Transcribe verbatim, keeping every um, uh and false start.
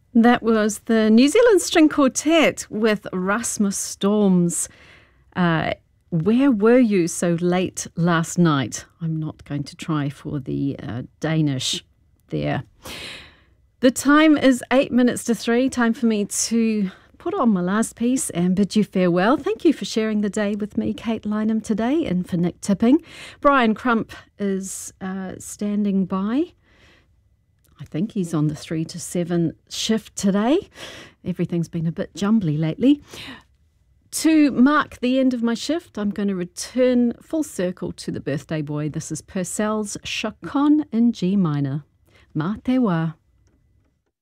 That was the New Zealand String Quartet with Rasmus Storms. Uh, where were you so late last night? I'm not going to try for the uh, Danish there. The time is eight minutes to three. Time for me to put on my last piece and bid you farewell. Thank you for sharing the day with me, Kate Lynham, today, and for Nick Tipping. Brian Crump is uh, standing by. I think he's on the three to seven shift today. Everything's been a bit jumbly lately. To mark the end of my shift, I'm going to return full circle to the birthday boy. This is Purcell's Chacon in G minor. Mā te wā.